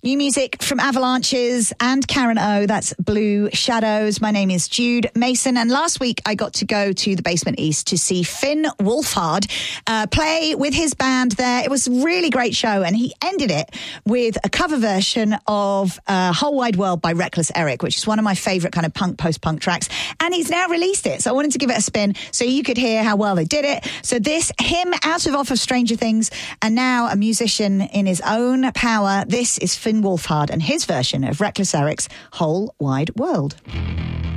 New music from Avalanches and Karen O. That's Blue Shadows. My name is Jude Mason. And last week I got to go to the Basement East to see Finn Wolfhard play with his band there. It was a really great show. And he ended it with a cover version of Whole Wide World by Reckless Eric, which is one of my favourite kind of punk, post-punk tracks. And he's now released it. So I wanted to give it a spin so you could hear how well they did it. So him out of off of Stranger Things and now a musician in his own power. This is Finn Wolfhard and his version of Reckless Eric's Whole Wide World.